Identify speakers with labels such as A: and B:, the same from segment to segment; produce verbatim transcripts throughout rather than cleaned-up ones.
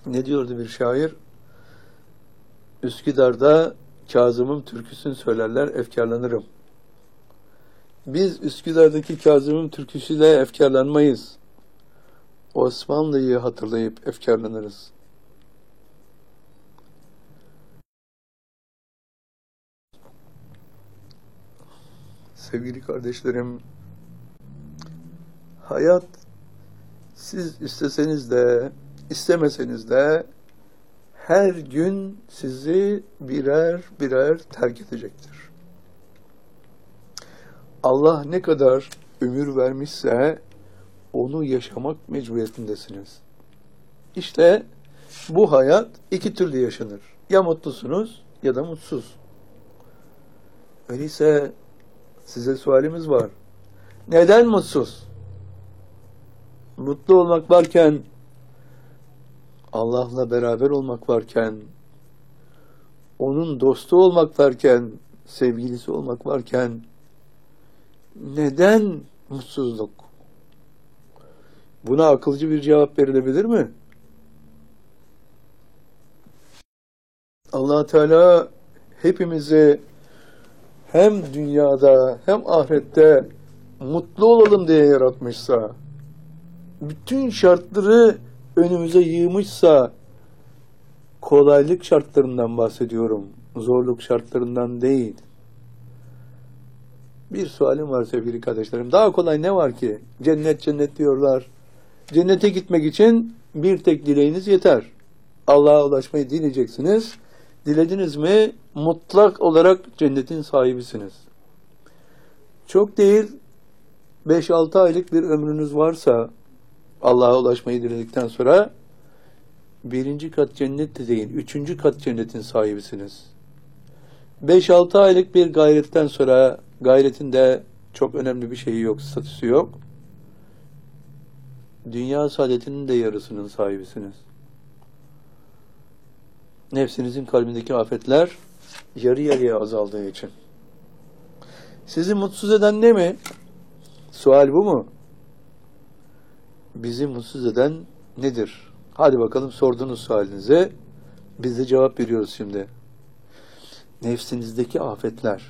A: Ne diyordu bir şair? Üsküdar'da Kazım'ın türküsünü söylerler, efkarlanırım. Biz Üsküdar'daki Kazım'ın türküsüyle efkarlanmayız. Osmanlı'yı hatırlayıp efkarlanırız. Sevgili kardeşlerim, hayat siz isteseniz de, istemeseniz de her gün sizi birer birer terk edecektir. Allah ne kadar ömür vermişse onu yaşamak mecburiyetindesiniz. İşte bu hayat iki türlü yaşanır. Ya mutlusunuz ya da mutsuz. Öyleyse size sualimiz var. Neden mutsuz? Mutlu olmak varken, Allah'la beraber olmak varken, onun dostu olmak varken, sevgilisi olmak varken, neden mutsuzluk? Buna akılcı bir cevap verilebilir mi? Allah Teala hepimizi hem dünyada hem ahirette mutlu olalım diye yaratmışsa, bütün şartları önümüze yığmışsa, kolaylık şartlarından bahsediyorum, zorluk şartlarından değil. Bir sualim var sevgili kardeşlerim. Daha kolay ne var ki? Cennet cennet diyorlar. Cennete gitmek için bir tek dileğiniz yeter. Allah'a ulaşmayı dileyeceksiniz. Dilediniz mi mutlak olarak cennetin sahibisiniz. Çok değil, beş altı aylık bir ömrünüz varsa Allah'a ulaşmayı diledikten sonra birinci kat cennet de değil, üçüncü kat cennetin sahibisiniz. beş altı aylık bir gayretten sonra gayretin de çok önemli bir şeyi yok, statüsü yok. Dünya saadetinin de yarısının sahibisiniz. Nefsinizin kalbindeki afetler yarı yarıya azaldığı için. Sizi mutsuz eden ne mi? Sual bu mu? Bizi mutsuz eden nedir? Hadi bakalım sorduğunuz sualinize biz de cevap veriyoruz şimdi. Nefsinizdeki afetler.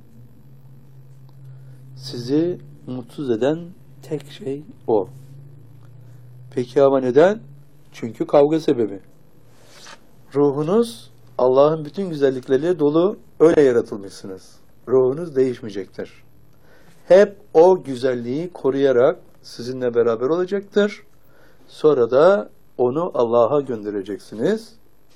A: Sizi mutsuz eden tek şey o. Peki ama neden? Çünkü kavga sebebi. Ruhunuz Allah'ın bütün güzellikleriyle dolu, öyle yaratılmışsınız. Ruhunuz değişmeyecektir. Hep o güzelliği koruyarak sizinle beraber olacaktır. Sonra da onu Allah'a göndereceksiniz.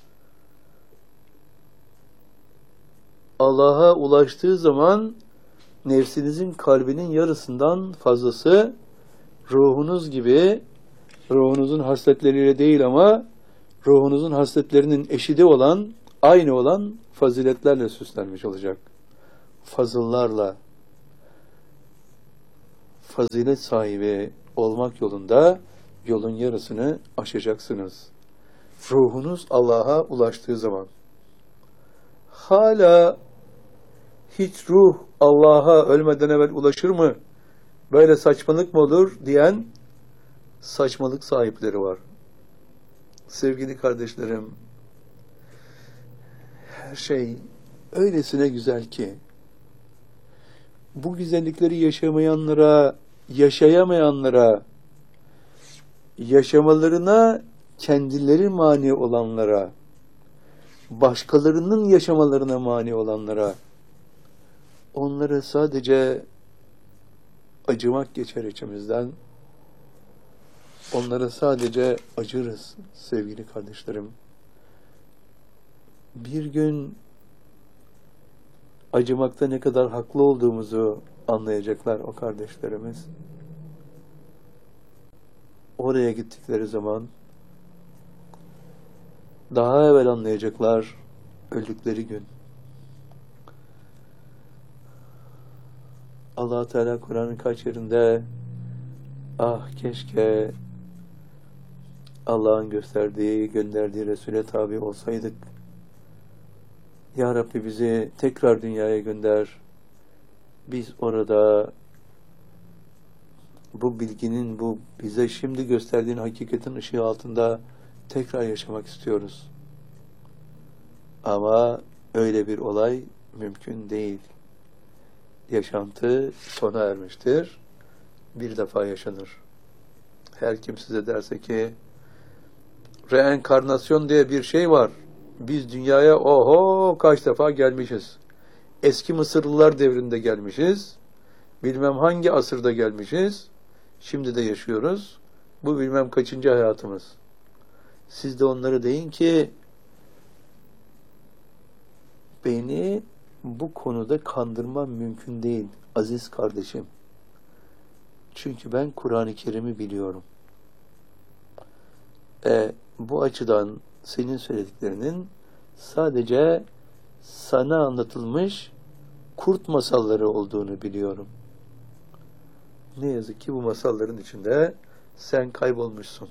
A: Allah'a ulaştığı zaman nefsinizin kalbinin yarısından fazlası ruhunuz gibi, ruhunuzun hasletleriyle değil ama ruhunuzun hasletlerinin eşidi olan, aynı olan faziletlerle süslenmiş olacak. Fazıllarla, fazilet sahibi olmak yolunda yolun yarısını aşacaksınız. Ruhunuz Allah'a ulaştığı zaman. Hala hiç ruh Allah'a ölmeden evvel ulaşır mı? Böyle saçmalık mı olur diyen saçmalık sahipleri var. Sevgili kardeşlerim, her şey öylesine güzel ki bu güzellikleri yaşamayanlara, yaşayamayanlara, yaşamalarına kendileri mani olanlara, başkalarının yaşamalarına mani olanlara, onlara sadece acımak geçer içimizden. Onlara sadece acırız sevgili kardeşlerim. Bir gün acımakta ne kadar haklı olduğumuzu anlayacaklar o kardeşlerimiz. Oraya gittikleri zaman daha evvel anlayacaklar öldükleri gün. Allah Teala Kur'an'ın kaç yerinde ah keşke Allah'ın gösterdiği, gönderdiği Resul'e tabi olsaydık. Ya Rabbi bizi tekrar dünyaya gönder. Biz orada bu bilginin, bu bize şimdi gösterdiğin hakikatin ışığı altında tekrar yaşamak istiyoruz. Ama öyle bir olay mümkün değil. Yaşantı sona ermiştir. Bir defa yaşanır. Her kim size derse ki reenkarnasyon diye bir şey var. Biz dünyaya oho kaç defa gelmişiz. Eski Mısırlılar devrinde gelmişiz. Bilmem hangi asırda gelmişiz. Şimdi de yaşıyoruz. Bu bilmem kaçıncı hayatımız. Siz de onları deyin ki beni bu konuda kandırmam mümkün değil aziz kardeşim. Çünkü ben Kur'an-ı Kerim'i biliyorum. E, bu açıdan senin söylediklerinin sadece sana anlatılmış kurt masalları olduğunu biliyorum. Ne yazık ki bu masalların içinde sen kaybolmuşsun.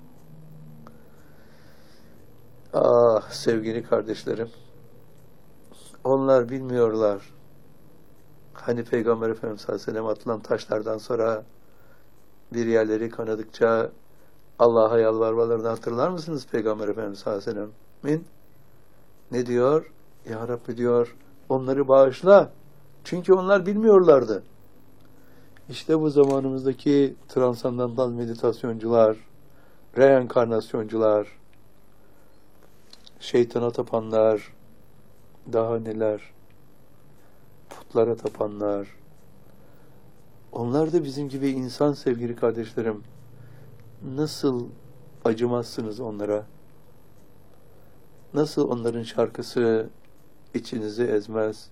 A: Ah sevgili kardeşlerim. Onlar bilmiyorlar. Hani Peygamber Efendimiz sallallahu aleyhi ve sellem atılan taşlardan sonra bir yerleri kanadıkça Allah'a yalvarmalarını hatırlar mısınız Peygamber Efendimiz sallallahu aleyhi ve sellem'in? Ne diyor? Ya Rabbi diyor, onları bağışla. Çünkü onlar bilmiyorlardı. İşte bu zamanımızdaki transandantal meditasyoncular, reenkarnasyoncular, şeytana tapanlar, daha neler, putlara tapanlar, onlar da bizim gibi insan sevgili kardeşlerim. Nasıl acımazsınız onlara? Nasıl onların şarkısı içinizi ezmez?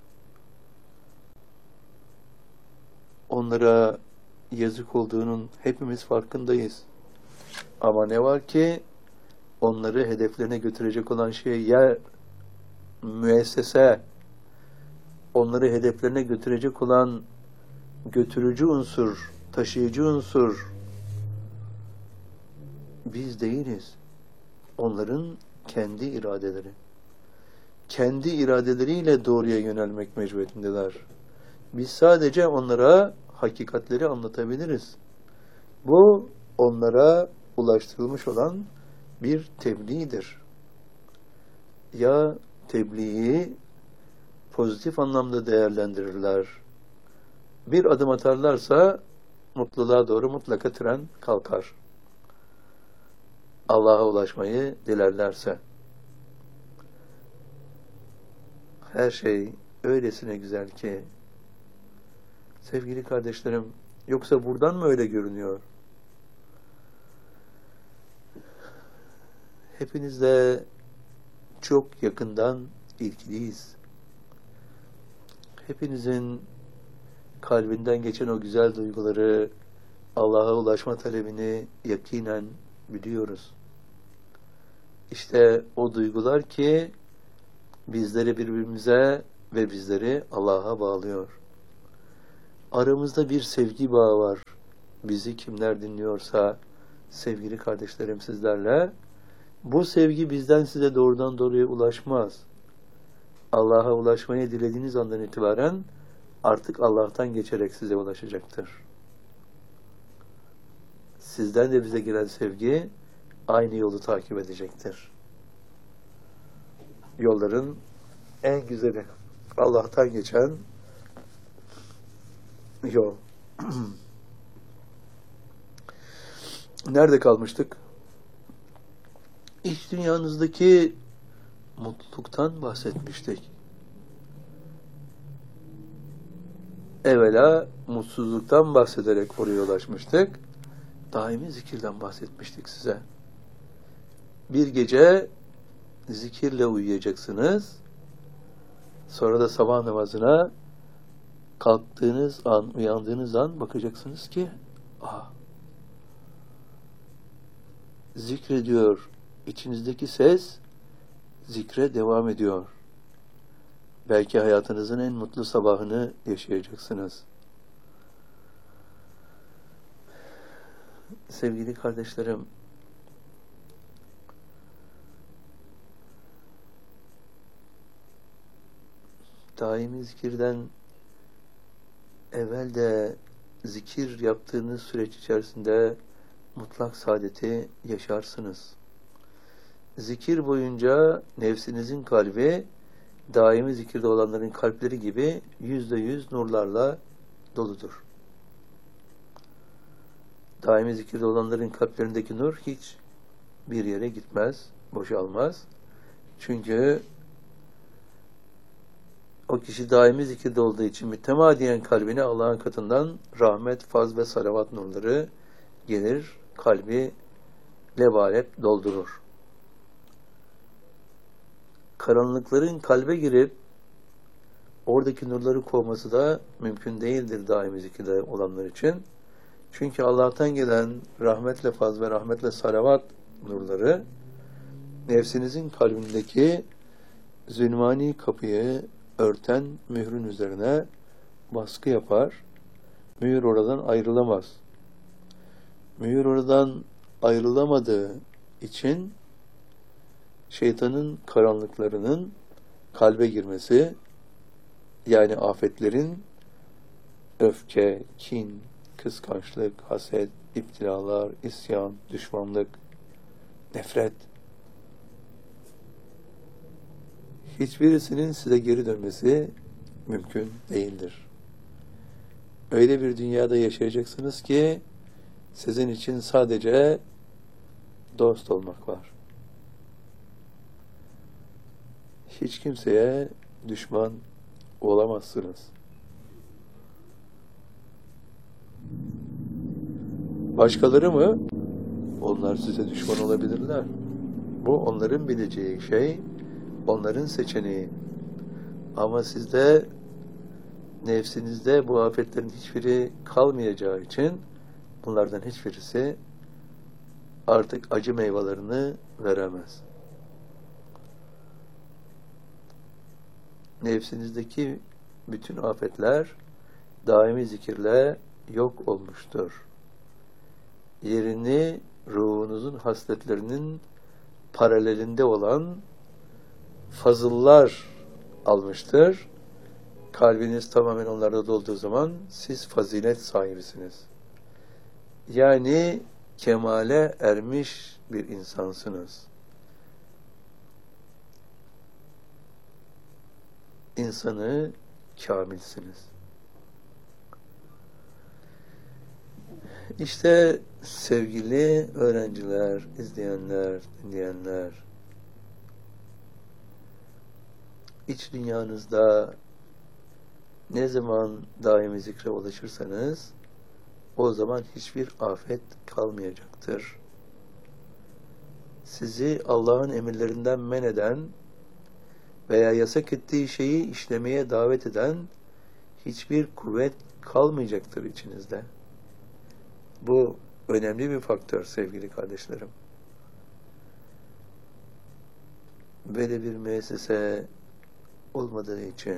A: Onlara yazık olduğunun hepimiz farkındayız. Ama ne var ki onları hedeflerine götürecek olan şey ya müessese, onları hedeflerine götürecek olan götürücü unsur, taşıyıcı unsur biz değiliz. Onların kendi iradeleri. Kendi iradeleriyle doğruya yönelmek mecburiyetindeler. Biz sadece onlara hakikatleri anlatabiliriz. Bu onlara ulaştırılmış olan bir tebliğdir. Ya tebliği pozitif anlamda değerlendirirler. Bir adım atarlarsa mutluluğa doğru mutlaka tren kalkar. Allah'a ulaşmayı dilerlerse. Her şey öylesine güzel ki sevgili kardeşlerim, yoksa buradan mı öyle görünüyor? Hepinizle çok yakından ilgiliyiz. Hepinizin kalbinden geçen o güzel duyguları, Allah'a ulaşma talebini yakinen biliyoruz. İşte o duygular ki bizleri birbirimize ve bizleri Allah'a bağlıyor. Aramızda bir sevgi bağı var. Bizi kimler dinliyorsa sevgili kardeşlerim sizlerle, bu sevgi bizden size doğrudan doğruya ulaşmaz. Allah'a ulaşmayı dilediğiniz andan itibaren artık Allah'tan geçerek size ulaşacaktır. Sizden de bize gelen sevgi aynı yolu takip edecektir. Yolların en güzeli Allah'tan geçen yol. Nerede kalmıştık? İç dünyanızdaki mutluluktan bahsetmiştik. Evvela mutsuzluktan bahsederek oraya ulaşmıştık. Daimi zikirden bahsetmiştik size. Bir gece zikirle uyuyacaksınız. Sonra da sabah namazına kalktığınız an, uyandığınız an bakacaksınız ki ah, zikrediyor. İçinizdeki ses zikre devam ediyor. Belki hayatınızın en mutlu sabahını yaşayacaksınız. Sevgili kardeşlerim, daimi zikirden evvel de zikir yaptığınız süreç içerisinde mutlak saadeti yaşarsınız. zikir boyunca nefsinizin kalbi daimi zikirde olanların kalpleri gibi yüzde yüz nurlarla doludur. Daimi zikirde olanların kalplerindeki nur hiç bir yere gitmez, boşalmaz. Çünkü o kişi daimi zikirde olduğu için mütemadiyen kalbine Allah'ın katından rahmet, faz ve salavat nurları gelir, kalbi lebalep doldurur. Karanlıkların kalbe girip oradaki nurları kovması da mümkün değildir daimi zikirde olanlar için. Çünkü Allah'tan gelen rahmetle faz ve rahmetle salavat nurları nefsinizin kalbindeki zulmani kapıyı örten mührün üzerine baskı yapar. Mühür oradan ayrılamaz. Mühür oradan ayrılamadığı için şeytanın karanlıklarının kalbe girmesi, yani afetlerin öfke, kin, kıskançlık, haset, iptilalar, isyan, düşmanlık, nefret, hiçbirisinin size geri dönmesi mümkün değildir. Öyle bir dünyada yaşayacaksınız ki sizin için sadece dost olmak var. Hiç kimseye düşman olamazsınız. Başkaları mı? Onlar size düşman olabilirler. Bu onların bileceği şey, onların seçeneği. Ama sizde, nefsinizde bu afetlerin hiçbiri kalmayacağı için bunlardan hiçbirisi artık acı meyvelerini veremez. Nefsinizdeki bütün afetler daimi zikirle yok olmuştur. Yerini ruhunuzun hasletlerinin paralelinde olan fazıllar almıştır. Kalbiniz tamamen onlarda dolduğu zaman siz fazilet sahibisiniz. Yani kemale ermiş bir insansınız. İnsanı kamilsiniz. İşte sevgili öğrenciler, izleyenler, dinleyenler, iç dünyanızda ne zaman daimi zikre ulaşırsanız o zaman hiçbir afet kalmayacaktır. Sizi Allah'ın emirlerinden men eden veya yasak ettiği şeyi işlemeye davet eden hiçbir kuvvet kalmayacaktır içinizde. Bu önemli bir faktör sevgili kardeşlerim. Böyle bir müessese olmadığı için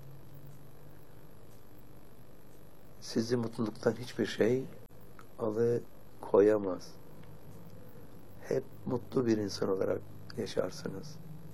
A: sizi mutluluktan hiçbir şey alıkoyamaz. Hep mutlu bir insan olarak yaşarsınız.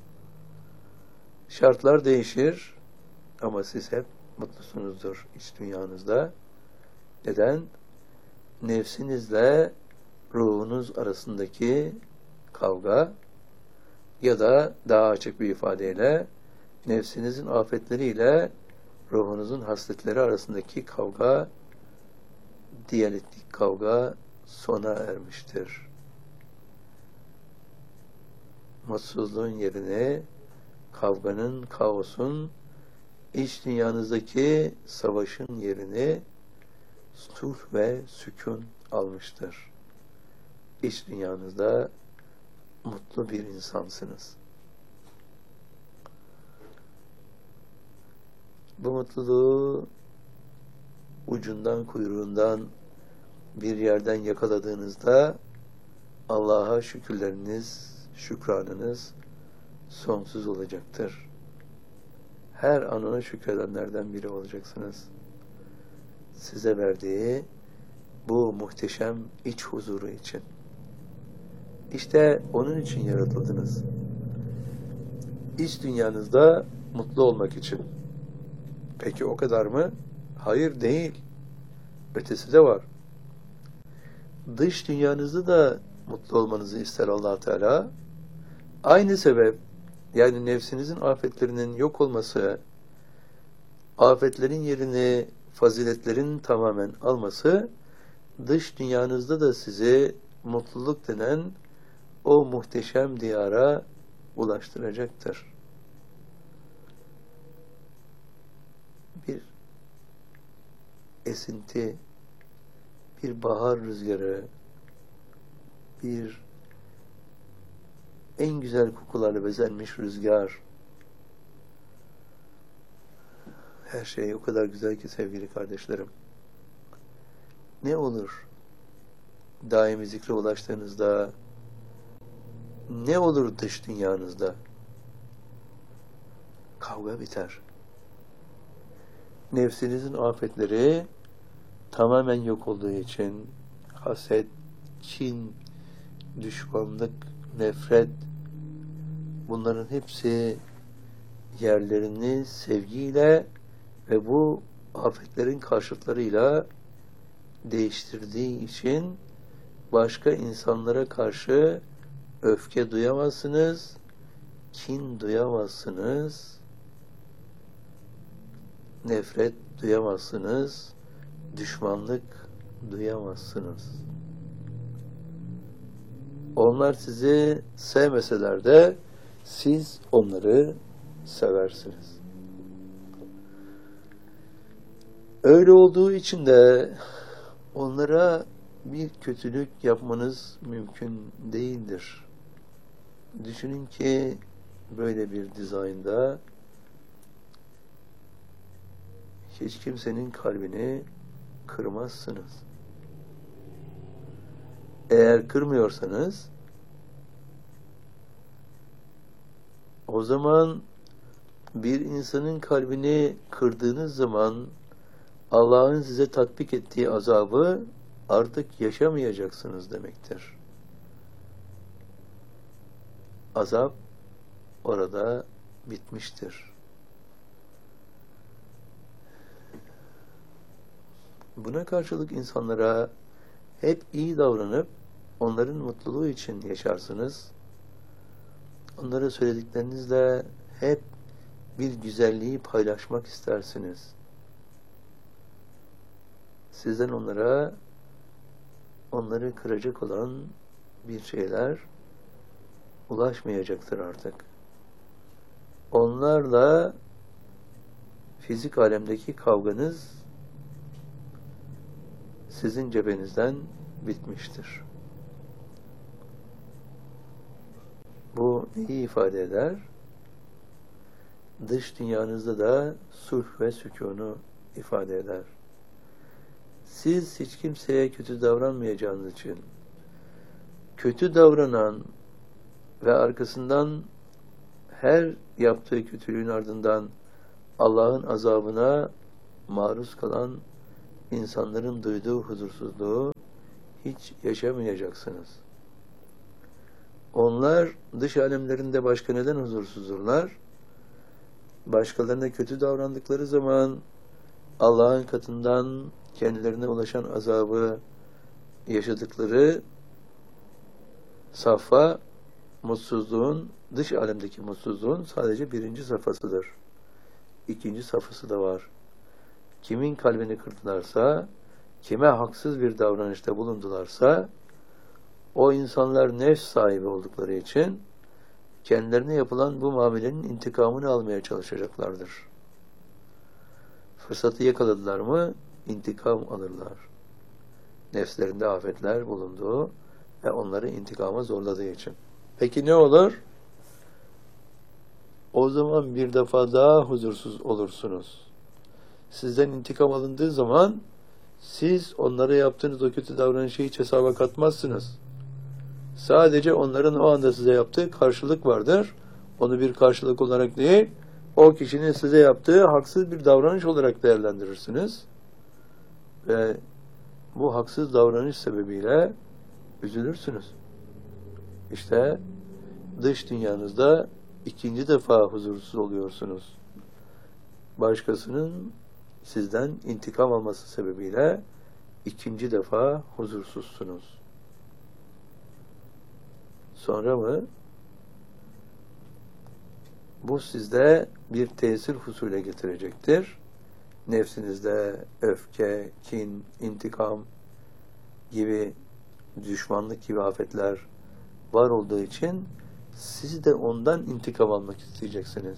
A: Şartlar değişir ama siz hep mutlusunuzdur iç dünyanızda. Neden? Nefsinizle ruhunuz arasındaki kavga ya da daha açık bir ifadeyle nefsinizin afetleriyle ruhunuzun hasletleri arasındaki kavga, diyalektik kavga sona ermiştir. Mutsuzluğun yerine kavganın, kaosun, iç dünyanızdaki savaşın yerini sulh ve sükun almıştır. İç dünyanızda mutlu bir insansınız. Bu mutluluğu ucundan, kuyruğundan bir yerden yakaladığınızda Allah'a şükürleriniz, şükranınız sonsuz olacaktır. Her an ona şükredenlerden biri olacaksınız. Size verdiği bu muhteşem iç huzuru için. İşte onun için yaratıldınız. İç dünyanızda mutlu olmak için. Peki o kadar mı? Hayır, değil. Ötesi de var. Dış dünyanızda da mutlu olmanızı ister Allah Teala. Aynı sebep, yani nefsinizin afetlerinin yok olması, afetlerin yerini faziletlerin tamamen alması, dış dünyanızda da sizi mutluluk denen o muhteşem diyara ulaştıracaktır. Bir esinti, bir bahar rüzgarı, bir en güzel kokularla bezenmiş rüzgar. Her şey o kadar güzel ki sevgili kardeşlerim. Ne olur daimi zikre ulaştığınızda, ne olur dış dünyanızda? Kavga biter. Nefsinizin afetleri tamamen yok olduğu için haset, kin, düşmanlık, nefret, bunların hepsi yerlerini sevgiyle ve bu afetlerin karşıtlarıyla değiştirdiği için başka insanlara karşı öfke duyamazsınız, kin duyamazsınız, nefret duyamazsınız, düşmanlık duyamazsınız. Onlar sizi sevmeseler de siz onları seversiniz. Öyle olduğu için de onlara bir kötülük yapmanız mümkün değildir. Düşünün ki böyle bir dizaynda hiç kimsenin kalbini kırmazsınız. Eğer kırmıyorsanız o zaman bir insanın kalbini kırdığınız zaman Allah'ın size tatbik ettiği azabı artık yaşamayacaksınız demektir. Azap orada bitmiştir. Buna karşılık insanlara hep iyi davranıp onların mutluluğu için yaşarsınız. Onlara söylediklerinizle hep bir güzelliği paylaşmak istersiniz. Sizden onlara onları kıracak olan bir şeyler ulaşmayacaktır artık. Onlarla fizik alemdeki kavganız sizin cebinizden bitmiştir. Bu neyi ifade eder? Dış dünyanızda da sulh ve sükûnu ifade eder. Siz hiç kimseye kötü davranmayacağınız için, kötü davranan ve arkasından her yaptığı kötülüğün ardından Allah'ın azabına maruz kalan insanların duyduğu huzursuzluğu hiç yaşamayacaksınız. Onlar dış alemlerinde başka neden huzursuzdurlar? Başkalarına kötü davrandıkları zaman Allah'ın katından kendilerine ulaşan azabı yaşadıkları safha, mutsuzluğun, dış alemdeki mutsuzluğun sadece birinci safhasıdır. İkinci safhası da var. Kimin kalbini kırdılarsa, kime haksız bir davranışta bulundularsa, o insanlar nefs sahibi oldukları için kendilerine yapılan bu muamelenin intikamını almaya çalışacaklardır. Fırsatı yakaladılar mı, intikam alırlar. Nefslerinde afetler bulunduğu ve onları intikama zorladığı için. Peki ne olur? O zaman bir defa daha huzursuz olursunuz. Sizden intikam alındığı zaman siz onlara yaptığınız o kötü davranışı hiç hesaba katmazsınız. Sadece onların o anda size yaptığı karşılık vardır. Onu bir karşılık olarak değil, o kişinin size yaptığı haksız bir davranış olarak değerlendirirsiniz. Ve bu haksız davranış sebebiyle üzülürsünüz. İşte dış dünyanızda ikinci defa huzursuz oluyorsunuz. Başkasının sizden intikam alması sebebiyle ikinci defa huzursuzsunuz. Sonra mı? Bu sizde bir tesir husule getirecektir. Nefsinizde öfke, kin, intikam gibi, düşmanlık gibi afetler var olduğu için siz de ondan intikam almak isteyeceksiniz.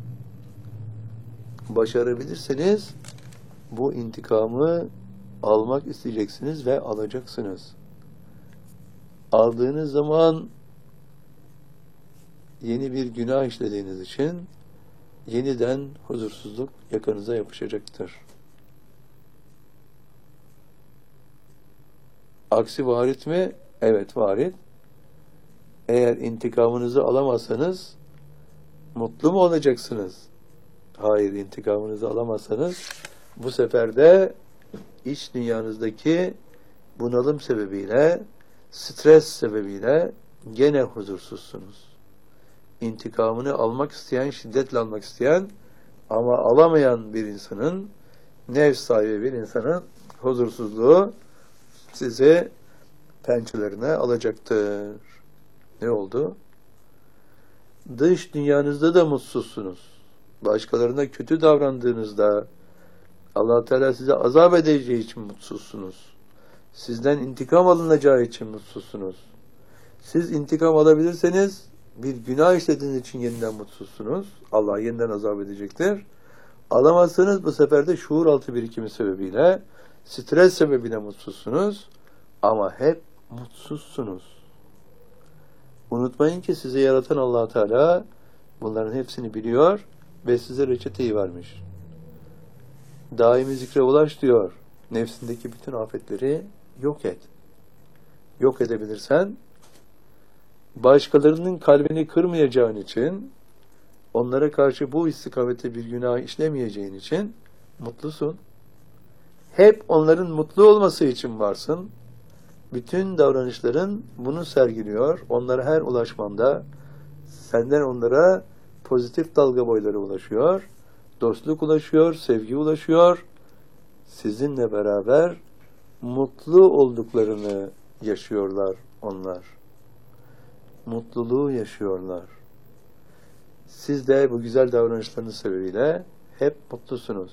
A: Başarabilirseniz bu intikamı almak isteyeceksiniz ve alacaksınız. Aldığınız zaman yeni bir günah işlediğiniz için yeniden huzursuzluk yakanıza yapışacaktır. Aksi varit mi? Evet, varit. Eğer intikamınızı alamazsanız mutlu mu olacaksınız? Hayır, intikamınızı alamazsanız bu sefer de iç dünyanızdaki bunalım sebebiyle, stres sebebiyle gene huzursuzsunuz. İntikamını almak isteyen, şiddetle almak isteyen ama alamayan bir insanın, nefs sahibi bir insanın huzursuzluğu sizi pençelerine alacaktır. Ne oldu? Dış dünyanızda da mutsuzsunuz. Başkalarına kötü davrandığınızda Allah Teala size azap edeceği için mutsuzsunuz. Sizden intikam alınacağı için mutsuzsunuz. Siz intikam alabilirseniz bir günah işlediğiniz için yeniden mutsuzsunuz. Allah yeniden azap edecektir. Alamazsanız bu sefer de şuur altı birikimi sebebiyle, stres sebebiyle mutsuzsunuz. Ama hep mutsuzsunuz. Unutmayın ki sizi yaratan Allah Teala bunların hepsini biliyor ve size reçeteyi vermiş. Daimi zikre ulaş diyor. Nefsindeki bütün afetleri yok et. Yok edebilirsen başkalarının kalbini kırmayacağın için, onlara karşı bu istikamete bir günah işlemeyeceğin için mutlusun. Hep onların mutlu olması için varsın. Bütün davranışların bunu sergiliyor. Onlara her ulaşmanda senden onlara pozitif dalga boyları ulaşıyor. Dostluk ulaşıyor, sevgi ulaşıyor. Sizinle beraber mutlu olduklarını yaşıyorlar onlar. Mutluluğu yaşıyorlar. Siz de bu güzel davranışlarınız sebebiyle hep mutlusunuz.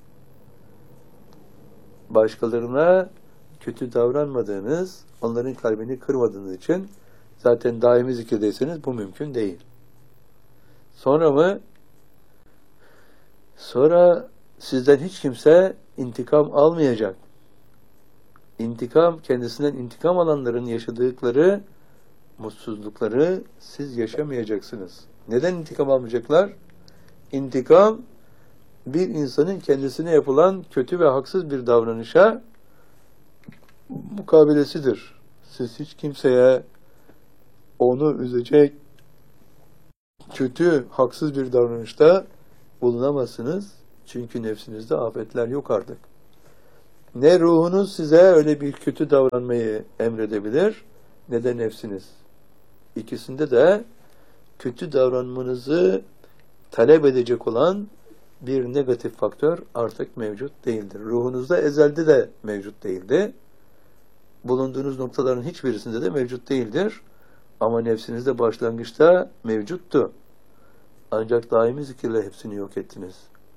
A: Başkalarına kötü davranmadığınız, onların kalbini kırmadığınız için zaten daimi zikirdeyseniz bu mümkün değil. Sonra mı? Sonra sizden hiç kimse intikam almayacak. İntikam, kendisinden intikam alanların yaşadıkları mutsuzlukları siz yaşamayacaksınız. Neden intikam almayacaklar? İntikam, bir insanın kendisine yapılan kötü ve haksız bir davranışa mukabilesidir. Siz hiç kimseye onu üzecek kötü, haksız bir davranışta bulunamazsınız. Çünkü nefsinizde afetler yok artık. Ne ruhunuz size öyle bir kötü davranmayı emredebilir, ne de nefsiniz. İkisinde de kötü davranmanızı talep edecek olan bir negatif faktör artık mevcut değildir. Ruhunuzda ezelde de mevcut değildi. Bulunduğunuz noktaların hiçbirisinde de mevcut değildir. Ama nefsinizde başlangıçta mevcuttu. Ancak daimi zikirle hepsini yok ettiniz.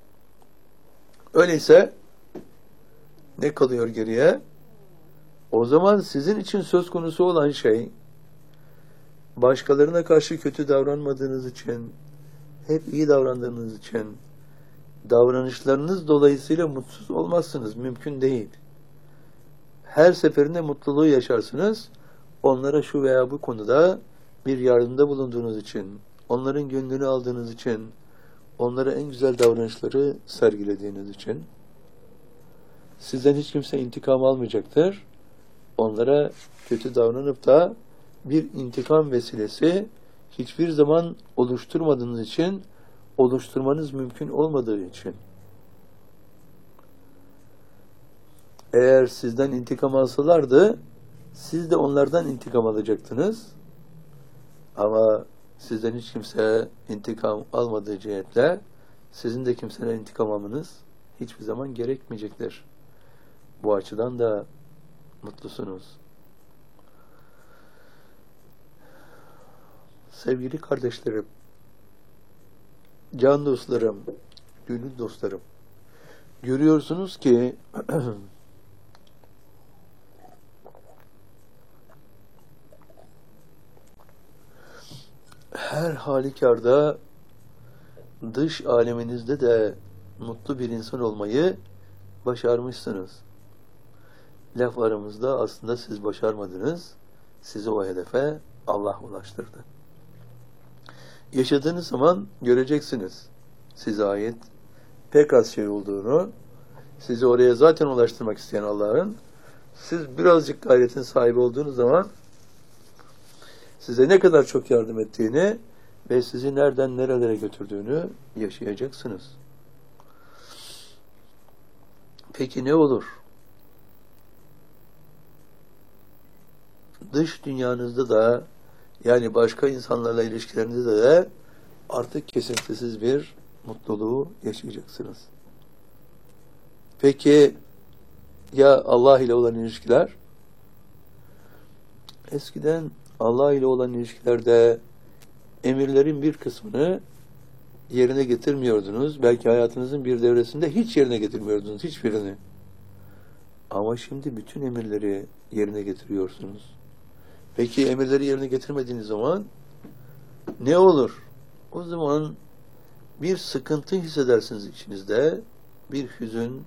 A: Öyleyse ne kalıyor geriye? O zaman sizin için söz konusu olan şey, başkalarına karşı kötü davranmadığınız için, hep iyi davrandığınız için, davranışlarınız dolayısıyla mutsuz olmazsınız. Mümkün değil. Her seferinde mutluluğu yaşarsınız. Onlara şu veya bu konuda bir yardımda bulunduğunuz için, onların gönlünü aldığınız için, onlara en güzel davranışları sergilediğiniz için. Sizden hiç kimse intikam almayacaktır. Onlara kötü davranıp da bir intikam vesilesi hiçbir zaman oluşturmadığınız için, oluşturmanız mümkün olmadığı için. Eğer sizden intikam alsalardı, siz de onlardan intikam alacaktınız. Ama sizden hiç kimse intikam almadığı cihetle, sizin de kimseden intikam almanız hiçbir zaman gerekmeyecektir. Bu açıdan da mutlusunuz. Sevgili kardeşlerim, Can dostlarım, gönül dostlarım, görüyorsunuz ki her halükarda dış aleminizde de mutlu bir insan olmayı başarmışsınız. Laf aramızda aslında siz başarmadınız, sizi o hedefe Allah ulaştırdı. Yaşadığınız zaman göreceksiniz size ait pek az şey olduğunu, sizi oraya zaten ulaştırmak isteyen Allah'ın, siz birazcık gayretin sahibi olduğunuz zaman size ne kadar çok yardım ettiğini ve sizi nereden nerelere götürdüğünü yaşayacaksınız. Peki ne olur? Dış dünyanızda da, yani başka insanlarla ilişkilerinizde de artık kesintisiz bir mutluluğu yaşayacaksınız. Peki ya Allah ile olan ilişkiler? Eskiden Allah ile olan ilişkilerde emirlerin bir kısmını yerine getirmiyordunuz. Belki hayatınızın bir devresinde hiç yerine getirmiyordunuz, hiçbirini. Ama şimdi bütün emirleri yerine getiriyorsunuz. Peki emirleri yerine getirmediğiniz zaman ne olur? O zaman bir sıkıntı hissedersiniz içinizde, bir hüzün,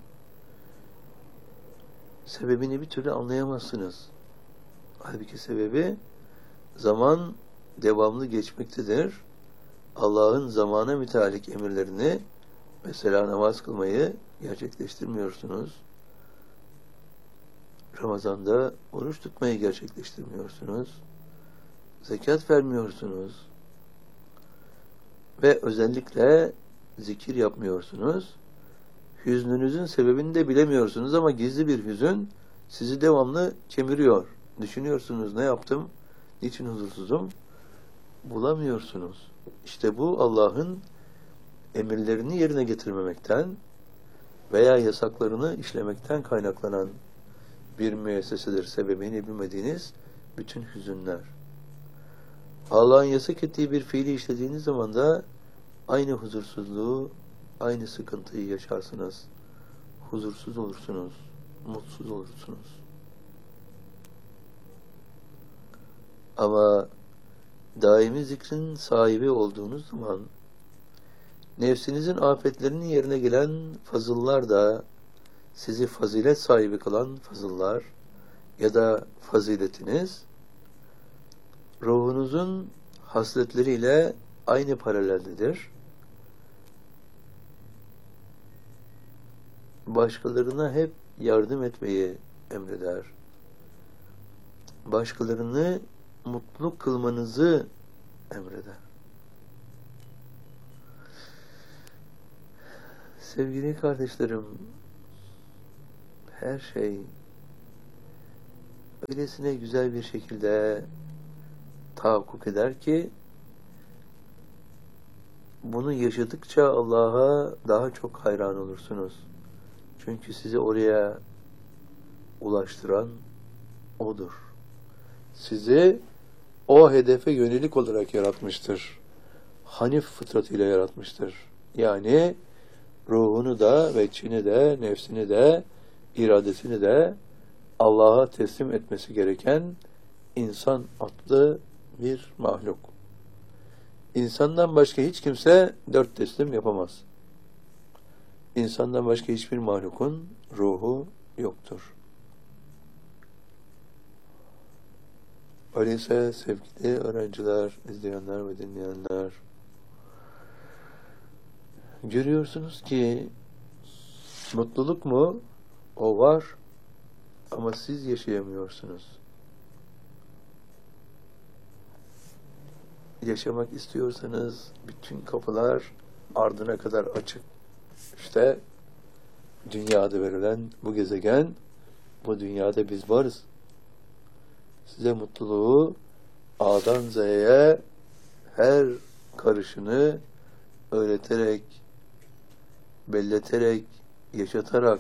A: sebebini bir türlü anlayamazsınız. Halbuki sebebi zaman devamlı geçmektedir. Allah'ın zamana müteallik emirlerini, mesela namaz kılmayı gerçekleştirmiyorsunuz. Ramazan'da oruç tutmayı gerçekleştirmiyorsunuz. Zekat vermiyorsunuz. Ve özellikle zikir yapmıyorsunuz. Hüznünüzün sebebini de bilemiyorsunuz ama gizli bir hüzün sizi devamlı kemiriyor. Düşünüyorsunuz, ne yaptım, niçin huzursuzum? Bulamıyorsunuz. İşte bu Allah'ın emirlerini yerine getirmemekten veya yasaklarını işlemekten kaynaklanan bir müessesedir. Sebebini bilmediğiniz bütün hüzünler. Allah'ın yasak ettiği bir fiili işlediğiniz zaman da aynı huzursuzluğu, aynı sıkıntıyı yaşarsınız. Huzursuz olursunuz, mutsuz olursunuz. Ama daimi zikrin sahibi olduğunuz zaman nefsinizin afetlerinin yerine gelen fazıllar da sizi fazilet sahibi kılan fazıllar ya da faziletiniz ruhunuzun hasletleriyle aynı paraleldedir. Başkalarına hep yardım etmeyi emreder. Başkalarını mutlu kılmanızı emreder. Sevgili kardeşlerim, her şey öylesine güzel bir şekilde tahakkuk eder ki bunu yaşadıkça Allah'a daha çok hayran olursunuz. Çünkü sizi oraya ulaştıran O'dur. Sizi o hedefe yönelik olarak yaratmıştır. Hanif fıtratıyla yaratmıştır. Yani ruhunu da ve içini de, nefsini de, iradesini de Allah'a teslim etmesi gereken insan adlı bir mahluk. İnsandan başka hiç kimse dört teslim yapamaz. İnsandan başka hiçbir mahlukun ruhu yoktur. Öyleyse sevgili öğrenciler, izleyenler ve dinleyenler, görüyorsunuz ki mutluluk mu? O var ama siz yaşayamıyorsunuz. Yaşamak istiyorsanız bütün kapılar ardına kadar açık. İşte dünyada verilen bu gezegen, bu dünyada biz varız. Size mutluluğu A'dan Z'ye her karışını öğreterek, belleterek, yaşatarak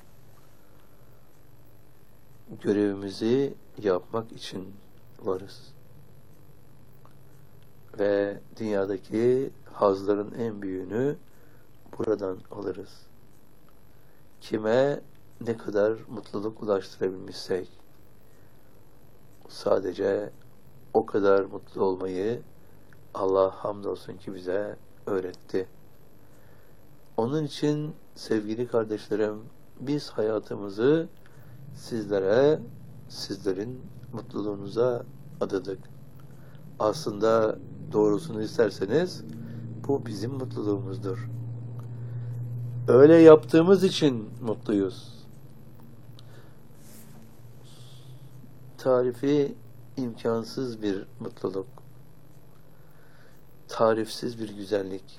A: görevimizi yapmak için varız. Ve dünyadaki hazların en büyüğünü buradan alırız. Kime ne kadar mutluluk ulaştırabilmişsek, sadece o kadar mutlu olmayı Allah hamdolsun ki bize öğretti. Onun için sevgili kardeşlerim, biz hayatımızı sizlere, sizlerin mutluluğunuza adadık. Aslında doğrusunu isterseniz bu bizim mutluluğumuzdur. Öyle yaptığımız için mutluyuz. Tarifi imkansız bir mutluluk. Tarifsiz bir güzellik.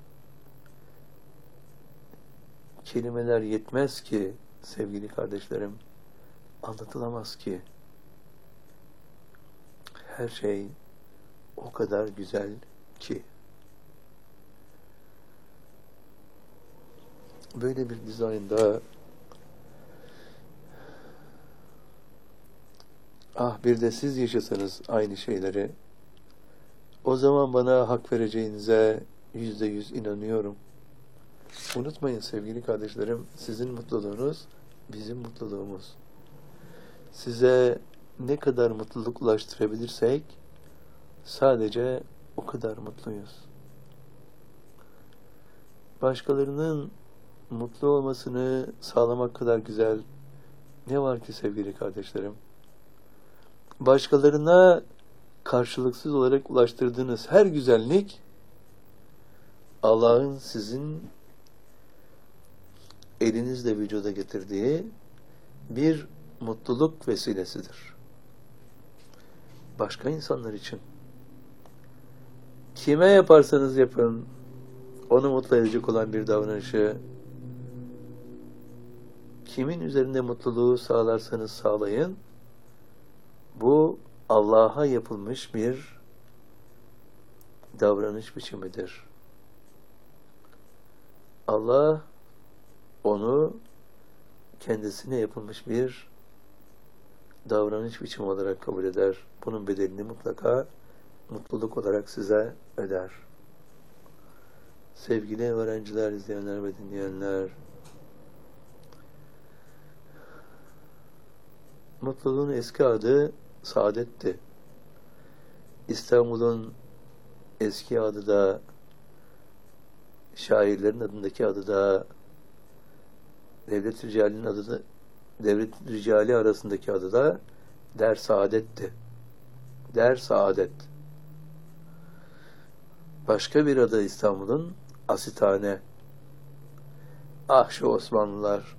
A: Kelimeler yetmez ki sevgili kardeşlerim. Anlatılamaz ki. Her şey o kadar güzel ki. Böyle bir dizaynda ah bir de siz yaşasanız aynı şeyleri, o zaman bana hak vereceğinize yüzde yüz inanıyorum. Unutmayın sevgili kardeşlerim, sizin mutluluğunuz bizim mutluluğumuz. Size ne kadar mutluluk ulaştırabilirsek sadece o kadar mutluyuz. Başkalarının mutlu olmasını sağlamak kadar güzel ne var ki sevgili kardeşlerim? Başkalarına karşılıksız olarak ulaştırdığınız her güzellik Allah'ın sizin elinizle vücuda getirdiği bir mutluluk vesilesidir. Başka insanlar için. Kime yaparsanız yapın, onu mutlu edecek olan bir davranışı, kimin üzerinde mutluluğu sağlarsanız sağlayın, bu Allah'a yapılmış bir davranış biçimidir. Allah onu kendisine yapılmış bir davranış biçimi olarak kabul eder. Bunun bedelini mutlaka mutluluk olarak size öder. Sevgili öğrenciler, izleyenler ve dinleyenler, mutluluğun eski adı Saadet'ti. İstanbul'un eski adı da, şairlerin adındaki adı da, devlet ricalinin adı da, devlet ricali arasındaki adı da Der Saadet'ti. Der Saadet. Başka bir adı İstanbul'un Asitane. Ah şu Osmanlılar!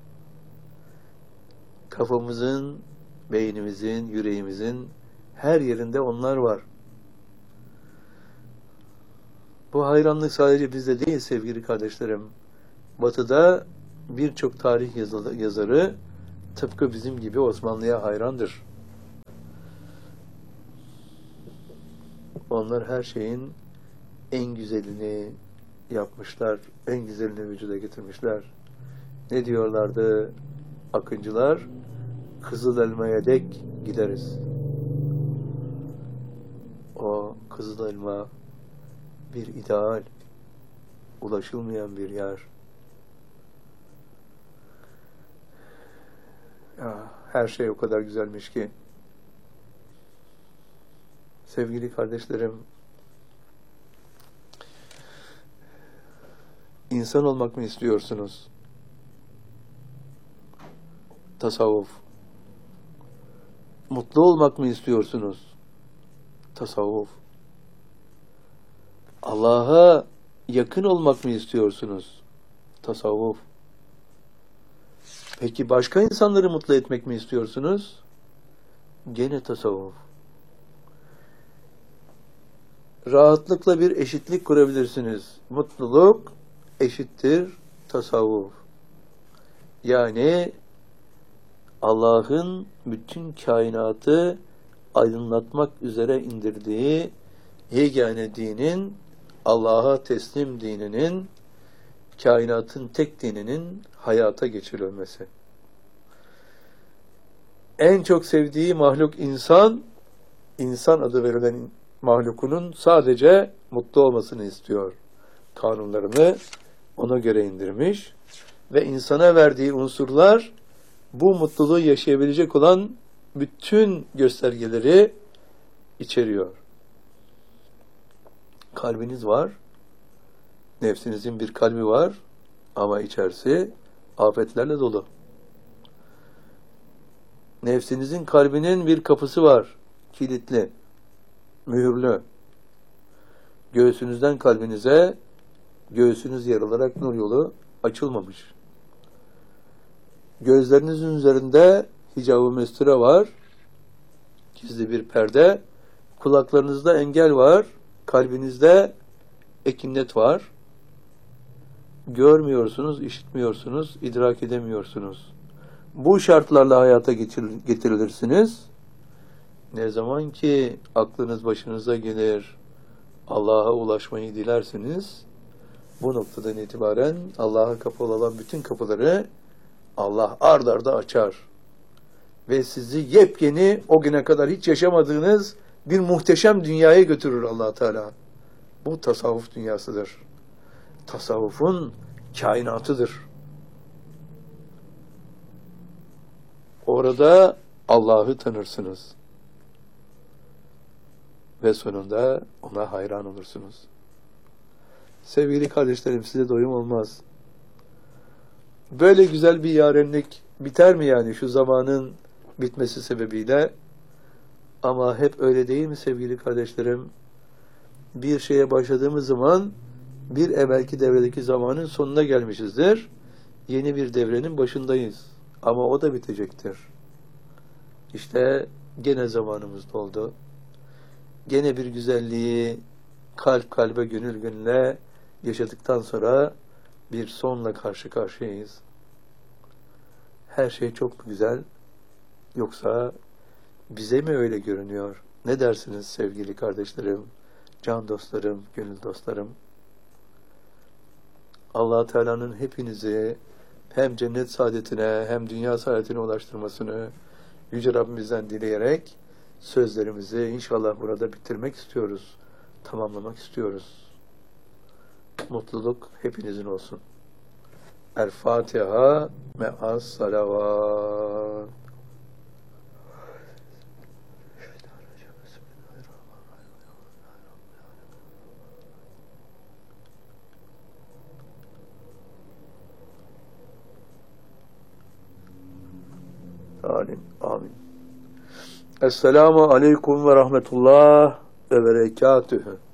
A: Kafamızın, beynimizin, yüreğimizin her yerinde onlar var. Bu hayranlık sadece bizde değil sevgili kardeşlerim. Batı'da birçok tarih yazarı tıpkı bizim gibi Osmanlı'ya hayrandır. Onlar her şeyin en güzelini yapmışlar, en güzelini vücuda getirmişler. Ne diyorlardı akıncılar? Kızıl elmaya dek gideriz. O kızıl elma bir ideal, ulaşılmayan bir yer. Ya, her şey o kadar güzelmiş ki. Sevgili kardeşlerim, insan olmak mı istiyorsunuz? Tasavvuf. Mutlu olmak mı istiyorsunuz? Tasavvuf. Allah'a yakın olmak mı istiyorsunuz? Tasavvuf. Peki başka insanları mutlu etmek mi istiyorsunuz? Gene tasavvuf. Rahatlıkla bir eşitlik kurabilirsiniz. Mutluluk eşittir tasavvuf. Yani Allah'ın bütün kainatı aydınlatmak üzere indirdiği yegane dinin, Allah'a teslim dininin, kainatın tek dininin hayata geçirilmesi. En çok sevdiği mahluk insan, insan adı verilen mahlukunun sadece mutlu olmasını istiyor. kanunlarını ona göre indirmiş ve insana verdiği unsurlar bu mutluluğu yaşayabilecek olan bütün göstergeleri içeriyor. Kalbiniz var, nefsinizin bir kalbi var ama içerisi afetlerle dolu. Nefsinizin kalbinin bir kapısı var, kilitli, mühürlü. Göğsünüzden kalbinize, göğsünüz yarılarak nur yolu açılmamış. Gözlerinizin üzerinde hicab-ı mesture var, gizli bir perde. Kulaklarınızda engel var, kalbinizde ekinnet var. Görmüyorsunuz, işitmiyorsunuz, idrak edemiyorsunuz. Bu şartlarla hayata getirilirsiniz. Ne zaman ki aklınız başınıza gelir, Allah'a ulaşmayı dilersiniz, bu noktadan itibaren Allah'a kapalı olan bütün kapıları Allah ard arda açar. Ve sizi yepyeni, o güne kadar hiç yaşamadığınız bir muhteşem dünyaya götürür Allah Teala. Bu tasavvuf dünyasıdır. Tasavvufun kainatıdır. Orada Allah'ı tanırsınız. Ve sonunda ona hayran olursunuz. Sevgili kardeşlerim, size doyum olmaz. Böyle güzel bir yarenlik biter mi yani şu zamanın bitmesi sebebiyle? Ama hep öyle değil mi sevgili kardeşlerim? Bir şeye başladığımız zaman bir evvelki devredeki zamanın sonuna gelmişizdir. Yeni bir devrenin başındayız. Ama o da bitecektir. İşte gene zamanımız doldu. Gene bir güzelliği kalp kalbe, gönül gönüle yaşadıktan sonra bir sonla karşı karşıyayız. Her şey çok güzel. Yoksa bize mi öyle görünüyor? Ne dersiniz sevgili kardeşlerim, can dostlarım, gönül dostlarım? Allah Teala'nın hepinizi hem cennet saadetine hem dünya saadetine ulaştırmasını Yüce Rabbimizden dileyerek sözlerimizi inşallah burada bitirmek istiyoruz. Tamamlamak istiyoruz. Mutluluk hepinizin olsun. El Fatiha me'as salavat. Amin. Amin. Esselamu aleyküm ve rahmetullah ve berekatühü.